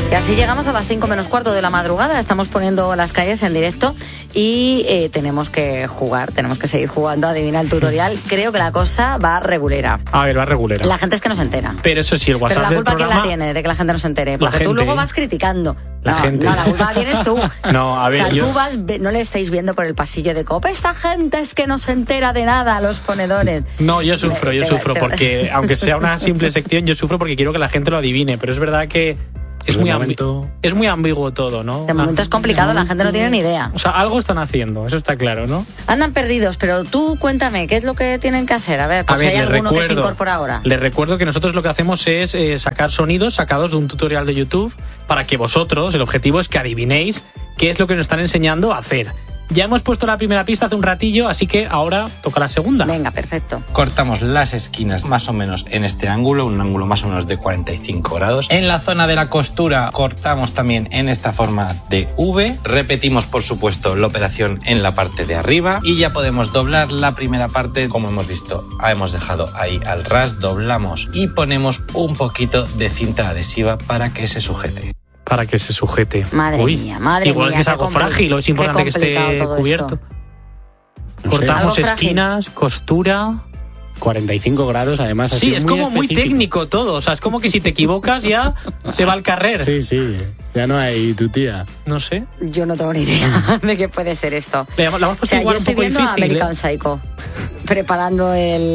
Y así llegamos a las 5 menos cuarto de la madrugada. Estamos poniendo las calles en directo y tenemos que jugar, tenemos que seguir jugando. Adivina el tutorial. Creo que la cosa va regulera. A ver, va regulera. La gente es que no se entera. Pero eso sí, el WhatsApp Pero la culpa del programa... ¿quién la tiene de que la gente no se entere? Porque tú luego vas criticando. La gente. No, la culpa la tienes tú. No, a ver, o sea, tú vas, no le estáis viendo por el pasillo de COPE. Esta gente es que no se entera de nada, los ponedores. No, yo sufro porque, aunque sea una simple sección, yo sufro porque quiero que la gente lo adivine. Pero es verdad que es muy ambiguo todo, ¿no? De momento es complicado, la gente no tiene ni idea. O sea, algo están haciendo, eso está claro, ¿no? Andan perdidos, pero tú cuéntame, ¿qué es lo que tienen que hacer? A ver, pues si hay alguno que se incorpora ahora. Les recuerdo que nosotros lo que hacemos es sacar sonidos sacados de un tutorial de YouTube para que vosotros, el objetivo es que adivinéis qué es lo que nos están enseñando a hacer. Ya hemos puesto la primera pista hace un ratillo, así que ahora toca la segunda. Venga, perfecto. Cortamos las esquinas más o menos en este ángulo, un ángulo más o menos de 45 grados. En la zona de la costura cortamos también en esta forma de V. Repetimos, por supuesto, la operación en la parte de arriba y ya podemos doblar la primera parte. Como hemos visto, hemos dejado ahí al ras, doblamos y ponemos un poquito de cinta adhesiva para que se sujete. Para que se sujete. Madre mía. Igual que es algo frágil, o es importante que esté cubierto. No Cortamos sé. esquinas, costura. 45 grados, además. Sí, es como muy técnico todo. O sea, es como que si te equivocas ya se va al carrer. Sí. Ya no hay tu tía. No sé. Yo no tengo ni idea de qué puede ser esto. La hemos puesto igual yo estoy un poco viendo difícil, a American Psycho preparando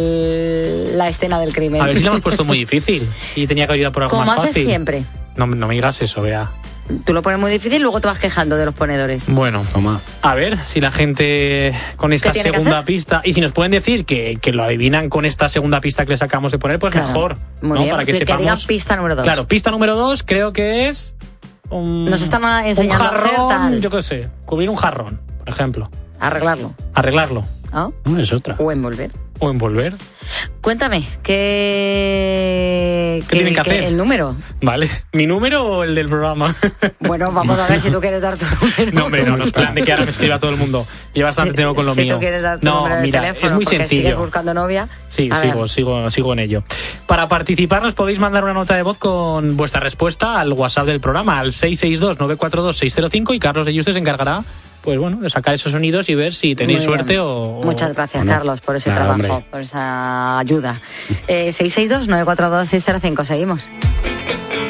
la escena del crimen. A ver si la hemos puesto muy difícil y tenía que ayudar por algo más fácil. Como haces siempre. No me digas eso, Bea. Tú lo pones muy difícil y luego te vas quejando de los ponedores. Bueno, toma. A ver si la gente con esta segunda pista, y si nos pueden decir que lo adivinan con esta segunda pista que les acabamos de poner, pues claro, mejor. Muy ¿no? bien, para que sepamos. digan pista número 2. Claro, pista número 2 creo que es nos están enseñando un jarrón, a hacer tal. Yo qué sé, cubrir un jarrón, por ejemplo. Arreglarlo. ¿Ah? No, es otra. O envolver. Cuéntame, ¿qué tienen que hacer? ¿El número? Vale, ¿mi número o el del programa? Bueno, vamos a ver si tú quieres dar tu número. No, hombre, no es plan de que ahora me escriba todo el mundo. Lleva bastante tiempo con lo mío. Si tú quieres dar tu número de teléfono, es muy sencillo. ¿Sigues buscando novia? Sí, sigo en ello. Para participar nos podéis mandar una nota de voz con vuestra respuesta al WhatsApp del programa, al 662-942-605, y Carlos de Juste se encargará, pues bueno, de sacar esos sonidos y ver si tenéis suerte o... Muchas gracias, Carlos, por ese trabajo, por esa ayuda. 662-942-605, seguimos.